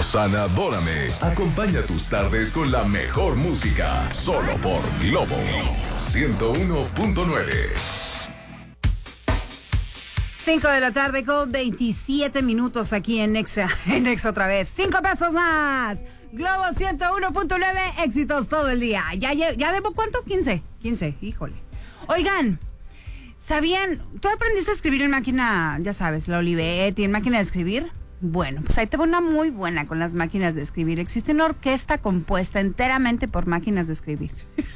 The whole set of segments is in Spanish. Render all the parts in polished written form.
Rosana Dórame acompaña tus tardes con la mejor música, solo por Globo 101.9. 5 de la tarde con 27 minutos aquí en Nexa otra vez. 5 pesos más. Globo 101.9, éxitos todo el día. ¿Ya debo cuánto? 15, híjole. Oigan, ¿sabían? ¿Tú aprendiste a escribir en máquina, ya sabes, la Olivetti, en máquina de escribir? Bueno, pues ahí te va una muy buena con las máquinas de escribir. Existe una orquesta compuesta enteramente por máquinas de escribir.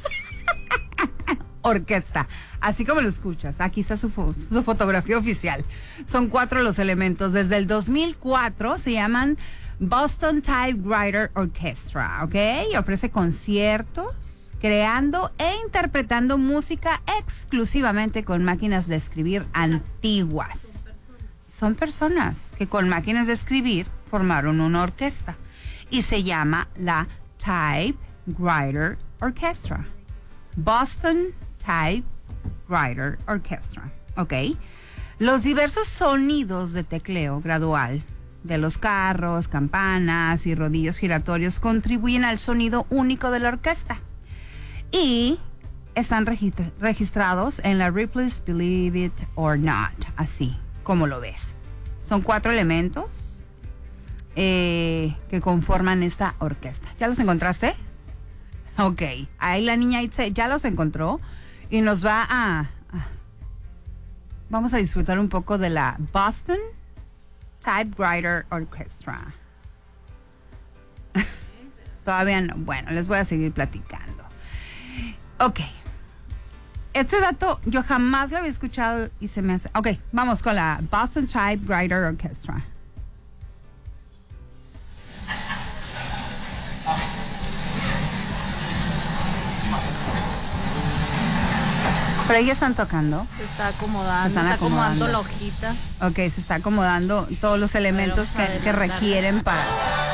Orquesta, así como lo escuchas. Aquí está su fotografía oficial. Son 4 los elementos. Desde el 2004 se llaman Boston Typewriter Orchestra, ¿ok? Ofrece conciertos, creando e interpretando música exclusivamente con máquinas de escribir antiguas. Son personas que con máquinas de escribir formaron una orquesta y se llama la Typewriter Orchestra. Boston Typewriter Orchestra, ¿ok? Los diversos sonidos de tecleo gradual de los carros, campanas y rodillos giratorios contribuyen al sonido único de la orquesta y están registrados en la Ripley's Believe It or Not, así como lo ves. Son 4 elementos que conforman esta orquesta. ¿Ya los encontraste? Ok, ahí la niña Itze ya los encontró y nos va vamos a disfrutar un poco de la Boston Typewriter Orchestra. Todavía no, bueno, les voy a seguir platicando. Ok, este dato yo jamás lo había escuchado y se me hace... Ok, vamos con la Boston Typewriter Orchestra. Pero ellos están tocando. Se está acomodando, se está acomodando la hojita. Ok, se está acomodando todos los elementos que requieren para...